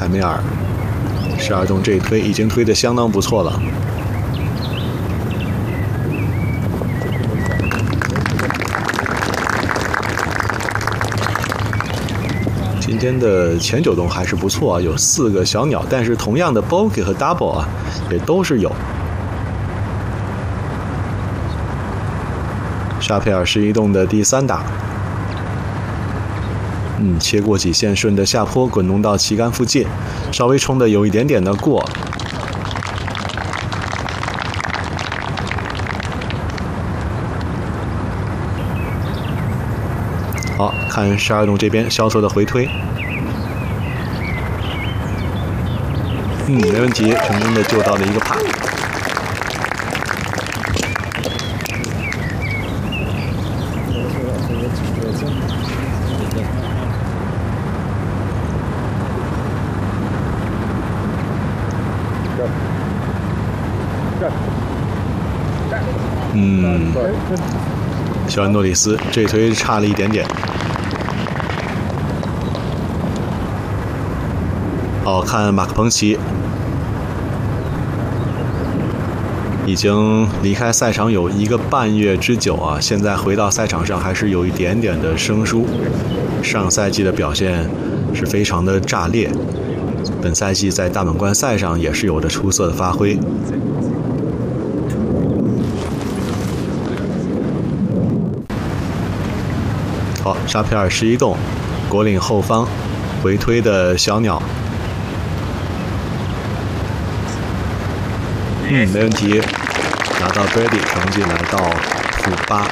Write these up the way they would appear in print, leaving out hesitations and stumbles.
凯梅尔，12洞这一推已经推得相当不错了。今天的前9洞还是不错啊，有4个小鸟，但是同样的 bogey 和 double 啊，也都是有。沙佩尔11洞的第3打，切过几线，顺着下坡滚动到旗杆附近，稍微冲的有一点点的过。好，看12洞这边肖特的回推，没问题，成功的救到了一个帕。小安诺里斯这推差了一点点。看马克彭齐已经离开赛场有1个半月之久啊，现在回到赛场上还是有一点点的生疏。上赛季的表现是非常的炸裂，本赛季在大满贯赛上也是有着出色的发挥。好，沙皮尔11洞，果岭后方回推的小鸟，没问题，拿到 Brady， 成绩来到-8。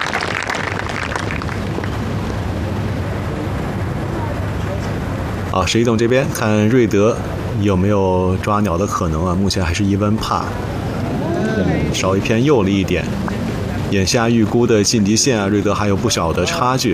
好，11洞这边看瑞德有没有抓鸟的可能啊？目前还是even par，稍微偏右了一点。眼下预估的晋级线啊，瑞德还有不小的差距。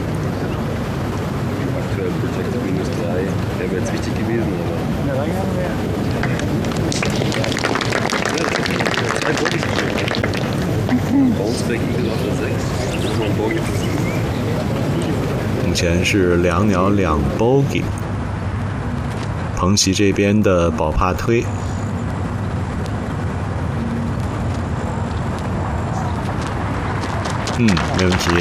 目前是2鸟2 bogey， 彭齐这边的保帕推。没问题。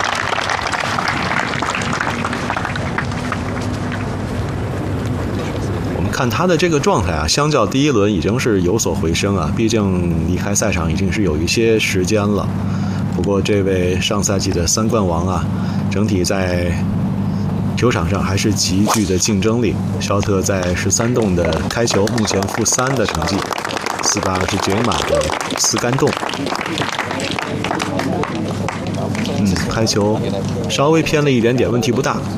我们看他的这个状态啊，相较第一轮已经是有所回升啊，毕竟离开赛场已经是有一些时间了。不过这位上赛季的3冠王啊，整体在球场上还是极具的竞争力。肖特在13洞的开球，目前-3的成绩，429码的4杆洞。开球稍微偏了一点点，问题不大。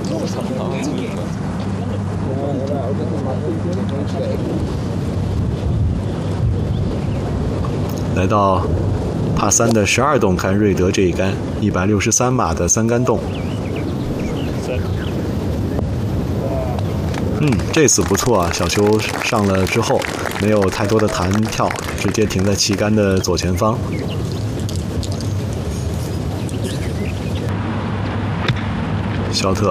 来到帕3的12洞，看瑞德这一杆163码的3杆洞。这次不错啊，小球上了之后没有太多的弹跳，直接停在旗杆的左前方。肖特，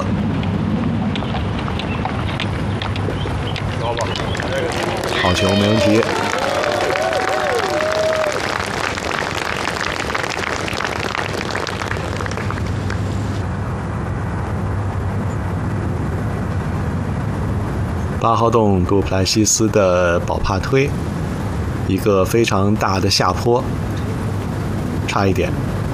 好球，没问题。8号洞杜普莱西斯的保帕推，一个非常大的下坡，差一点。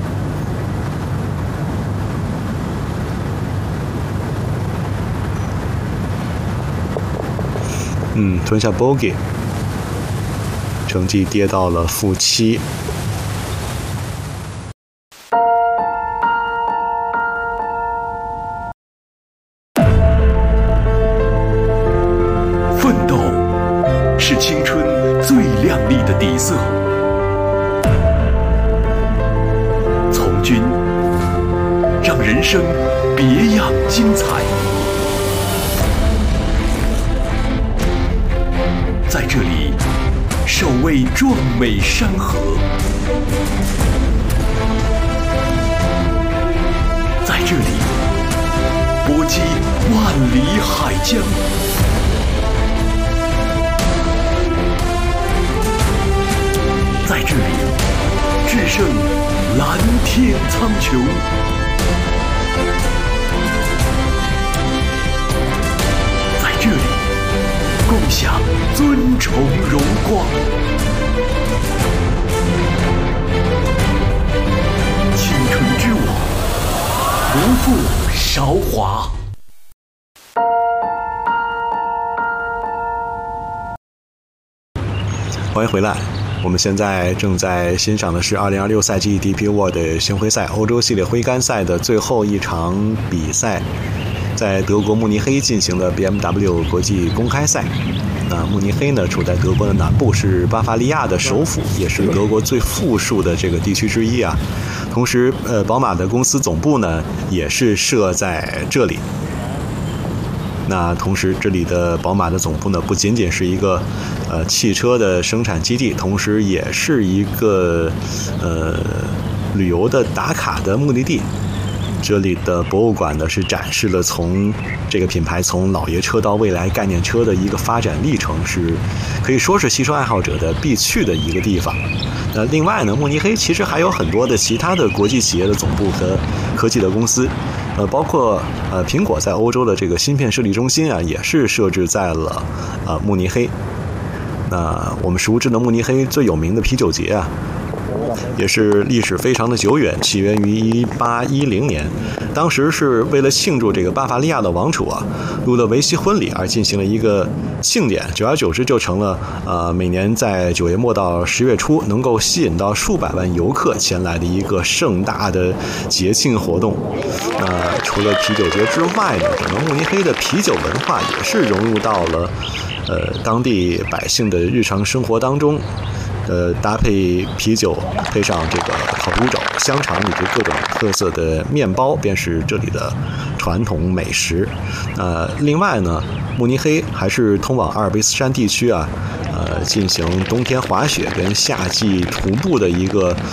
吞下 bogey， 成绩跌到了-7。 奋斗是青春最亮丽的底色，从军让人生别样精彩。在这里，守卫壮美山河；在这里，波击万里海疆； 胜蓝天苍穹。在这里，共享尊崇荣光。青春之舞，不负韶华。 欢迎回来，我们现在正在欣赏的是2026赛季 DP World 巡回赛欧洲系列挥杆赛的最后一场比赛，在德国慕尼黑进行的 BMW 国际公开赛。那慕尼黑呢，处在德国的南部，是巴伐利亚的首府，也是德国最富庶的这个地区之一啊。同时，宝马的公司总部呢，也是设在这里。那同时，这里的宝马的总部呢，不仅仅是一个汽车的生产基地，同时也是一个旅游的打卡的目的地。这里的博物馆呢，是展示了从这个品牌从老爷车到未来概念车的一个发展历程，是可以说是汽车爱好者的必去的一个地方。另外呢，慕尼黑其实还有很多的其他的国际企业的总部和科技的公司，包括苹果在欧洲的这个芯片设计中心啊，也是设置在了慕尼黑。那我们熟知的慕尼黑最有名的啤酒节啊，也是历史非常的久远，起源于1810年，当时是为了庆祝这个巴伐利亚的王储啊路德维希婚礼而进行了一个庆典，久而久之就成了每年在9月末到10月初能够吸引到数百万游客前来的一个盛大的节庆活动。除了啤酒节之外呢，整个慕尼黑的啤酒文化也是融入到了当地百姓的日常生活当中。搭配啤酒，配上这个烤猪肘、香肠以及各种特色的面包，便是这里的传统美食。另外呢，慕尼黑还是通往阿尔卑斯山地区啊，进行冬天滑雪跟夏季徒步的一个